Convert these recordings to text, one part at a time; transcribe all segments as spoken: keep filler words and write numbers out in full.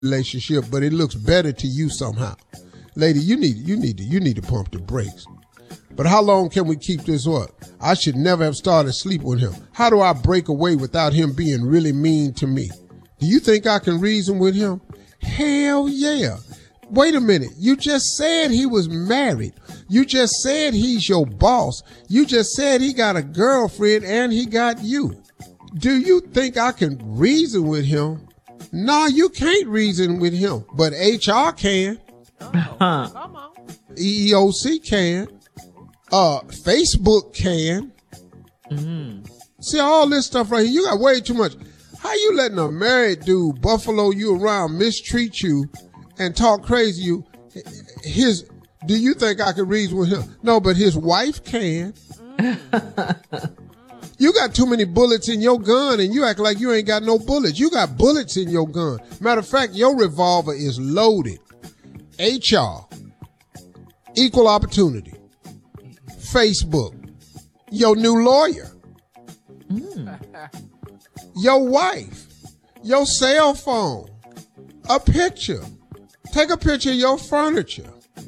relationship, but it looks better to you somehow. Lady, you need you need to you need to pump the brakes. But how long can we keep this up? I should never have started sleep with him. How do I break away without him being really mean to me? Do you think I can reason with him? Hell yeah. Wait a minute. You just said he was married. You just said he's your boss. You just said he got a girlfriend and he got you. Do you think I can reason with him? No, you can't reason with him, but H R can. Uh-huh. Come on. E E O C can. Uh, Facebook can. Mm-hmm. See all this stuff right here. You got way too much. How you letting a married dude buffalo you around, mistreat you, and talk crazy you? His, do you think I can reason with him? No, but his wife can. You got too many bullets in your gun and you act like you ain't got no bullets. You got bullets in your gun. Matter of fact, your revolver is loaded. H R, equal opportunity, Facebook, your new lawyer, Mm. your wife, your cell phone, a picture. Take a picture of your furniture.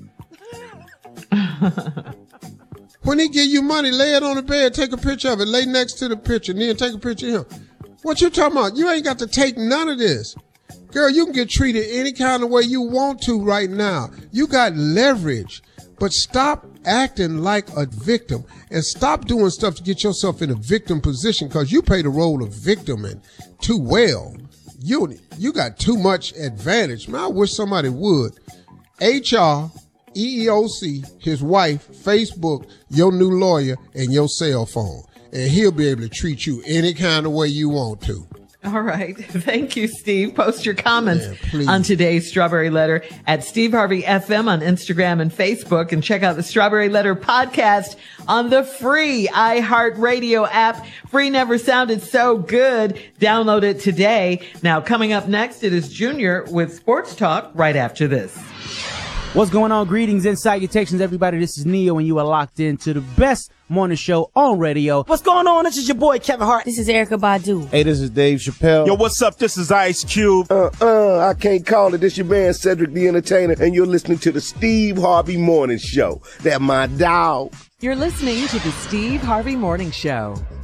When he give you money, lay it on the bed, take a picture of it, lay next to the picture, and then take a picture of him. What you talking about? You ain't got to take none of this. Girl, you can get treated any kind of way you want to right now. You got leverage, but stop acting like a victim and stop doing stuff to get yourself in a victim position because you play the role of victim and too well. You, you got too much advantage. Man, I wish somebody would. H R, E E O C, his wife, Facebook, your new lawyer, and your cell phone. And he'll be able to treat you any kind of way you want to. All right. Thank you, Steve. Post your comments Yeah, on today's Strawberry Letter at Steve Harvey F M on Instagram and Facebook, and check out the Strawberry Letter podcast on the free iHeartRadio app. Free never sounded so good. Download it today. Now, coming up next, it is Junior with Sports Talk right after this. What's going on? Greetings and salutations, everybody. This is Neo, and you are locked into the best morning show on radio. What's going on? This is your boy, Kevin Hart. This is Erykah Badu. Hey, this is Dave Chappelle. Yo, what's up? This is Ice Cube. Uh, uh, I can't call it. This your man, Cedric the Entertainer, and you're listening to the Steve Harvey Morning Show. That my dog. You're listening to the Steve Harvey Morning Show.